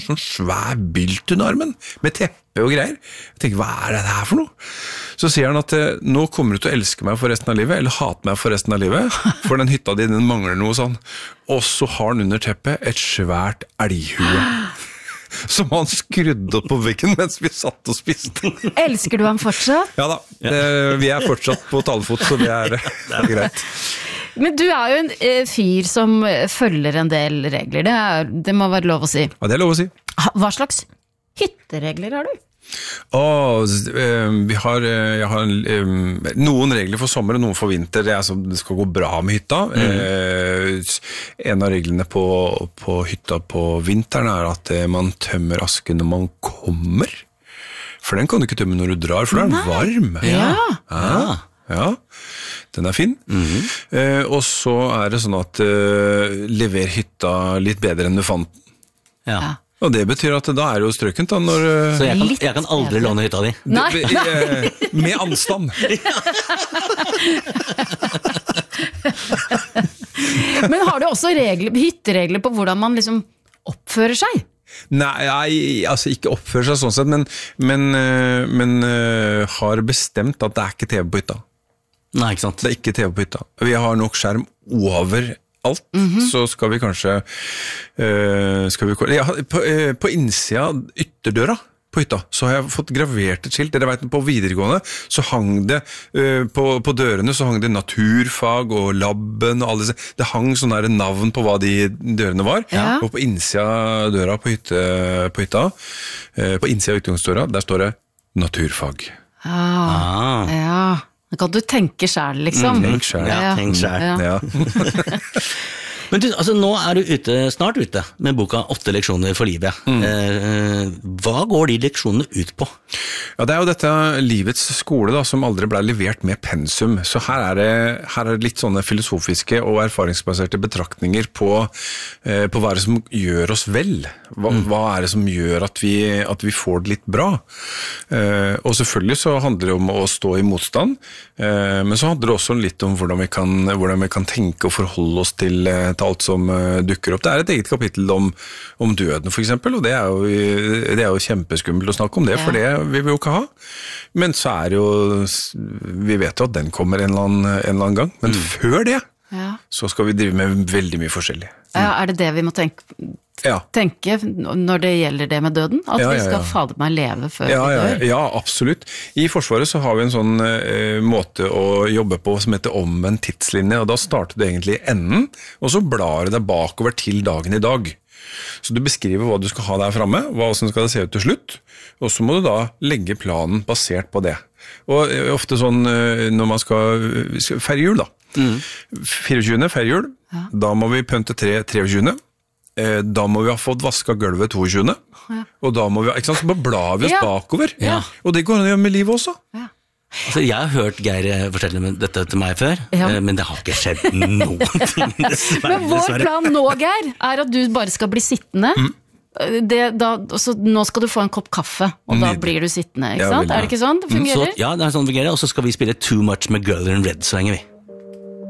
sånn svær bylt under armen, med teppe og greier. Jeg tenker, hva det her for noe? Så sier han at nå kommer du til å elske meg for resten av livet, eller hate meg for resten av livet, for den hytta di, den mangler noe sånn. Og så har han under teppet et svært elghue, som han skrudde opp på veggen mens vi satt og spiste. Elsker du ham fortsatt? Ja da, vi fortsatt på talefot, så det er greit. Men du jo en fyr som følger en del regler, det må være lov å si. Ja, det lov å si. Hva slags hytteregler har du? Jeg har noen regler for sommer og noen for vinter. Det skal gå bra med hytta. En av reglene på hytta på vinteren at man tømmer asken når man kommer. For den kan du ikke tømme når du drar, for da den varm. Ja, den fin. Og så det sånn at lever hytta litt bedre enn du fant den. Ja. Og det betyr at da det jo strøkent da når... Så jeg kan aldri låne hytta di? Nei. Med anstand. Men har du også hytteregler på hvordan man liksom oppfører seg? Nei, altså ikke oppfører seg sånn sett, men har bestemt at det ikke TV på hytta. Nei, ikke sant. Det ikke TV på hytta. Vi har nok skjerm over alt, så skal vi kanskje på innsida ytterdøra på hytta, så har jeg fått gravert et skilt. Dere vet, på videregående så hang det på dørene så hang det naturfag og labben og alle disse. Det hang sånne navn på hva de dørene var. Ja. Og på innsida av døra på hytta, på innsida av utgangsdøra, der står det naturfag. Ja. Da kan du tenke selv, liksom. Tenk selv. Ja, tenk selv. Ja. Men du, altså, nå du snart ute med boka 8 leksjoner for livet. Hva går de leksjonene ut på? Ja, det jo dette livets skole da, som aldri ble levert med pensum. Så her det litt sånne filosofiske og erfaringsbaserte betraktninger på hva det som gjør oss vel. Hva det som gjør at vi får det litt bra. Og selvfølgelig så handler det om å stå i motstand, men så handler det også litt om hvordan vi kan tenke og forholde oss til alt som dukker opp. Det et eget kapittel om døden for eksempel, og det jo kjempeskummelt å snakke om det, for det vil vi jo ikke ha. Men så det jo, vi vet jo at den kommer en eller annen gang, men før det, så skal vi drive med veldig mye forskjellig. Ja, det det vi må tenke når det gjelder det med døden? At vi skal fader meg leve før vi dør? Ja, absolutt. I Forsvaret så har vi en sånn måte å jobbe på som heter omvendt tidslinje, og da starter det egentlig i enden, og så blar det bakover til dagen i dag. Så du beskriver hva du skal ha der fremme, hvordan skal det se ut til slutt, og så må du da legge planen basert på det. Og ofte sånn når man skal feire jul da, 24. feire jul, da må vi pønte 23. Da må vi ha fått vasket gulvet 22. Og da må vi, ikke sant, så bare blar vi oss bakover. Og det går an å gjøre med livet også. Altså, jeg har hørt Geir fortelle dette til meg før, men det har ikke skjedd noen ting, dessverre. Men vår plan nå, Geir, at du bare skal bli sittende. Så nå skal du få en kopp kaffe, og da blir du sittende, ikke sant? Det ikke sånn det fungerer? Ja, det sånn det fungerer, og så skal vi spille Too Much med Girl in Red, så lenge vi.